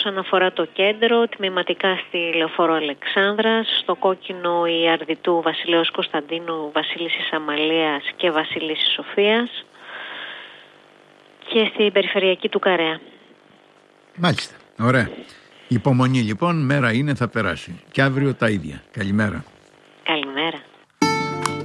όσον αφορά το κέντρο, τμηματικά στη Λεωφόρο Αλεξάνδρας, στο κόκκινο η Αρδιτού Βασιλέως Κωνσταντίνου, Βασίλισσης Αμαλίας και Βασίλισσης Σοφίας και στην περιφερειακή του Καρέα. Μάλιστα, ωραία. Υπομονή λοιπόν, μέρα είναι, θα περάσει. Και αύριο τα ίδια. Καλημέρα.